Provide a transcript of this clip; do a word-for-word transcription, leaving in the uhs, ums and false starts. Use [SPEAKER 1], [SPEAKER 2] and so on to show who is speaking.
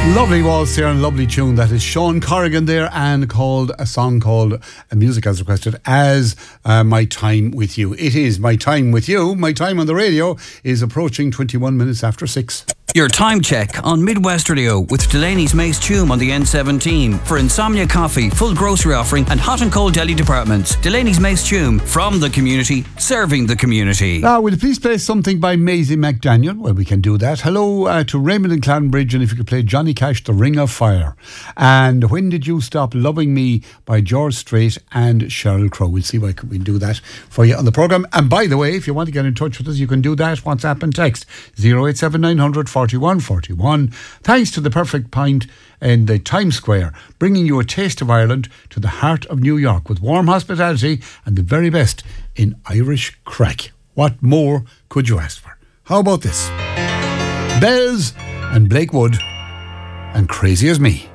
[SPEAKER 1] Lovely waltz there and lovely tune. That is Sean Corrigan there, and called a song called a music as requested as uh, My Time With You. It is My Time With You. My time on the radio is approaching twenty-one minutes after six.
[SPEAKER 2] Your time check on Midwest Radio with Delaney's Mace Tume on the N seventeen. For Insomnia Coffee, full grocery offering and hot and cold deli departments. Delaney's Mace Tume, from the community, serving the community.
[SPEAKER 1] Now, will you please play something by Maisie McDaniel? Well, we can do that. Hello uh, to Raymond and Clanbridge, and if you could play Johnny Cash, The Ring of Fire. And When Did You Stop Loving Me by George Strait and Sheryl Crow. We'll see if we can do that for you on the programme. And by the way, if you want to get in touch with us, you can do that. WhatsApp and text zero eight seven nine hundred forty-one forty-one. Thanks to the Perfect Pint in the Times Square, bringing you a taste of Ireland to the heart of New York with warm hospitality and the very best in Irish crack. What more could you ask for? How about this? Bells and Blake Wood and Crazy As Me.